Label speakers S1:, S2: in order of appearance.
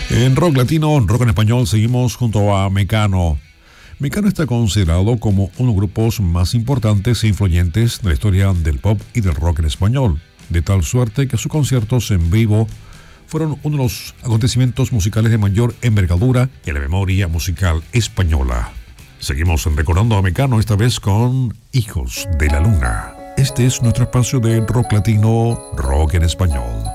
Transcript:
S1: En rock latino, rock en español, seguimos junto a Mecano. Mecano está considerado como uno de los grupos más importantes e influyentes de la historia del pop y del rock en español, de tal suerte que sus conciertos en vivo fueron uno de los acontecimientos musicales de mayor envergadura en la memoria musical española. Seguimos recordando a Mecano, esta vez con Hijos de la Luna. Este es nuestro espacio de rock latino, rock en español.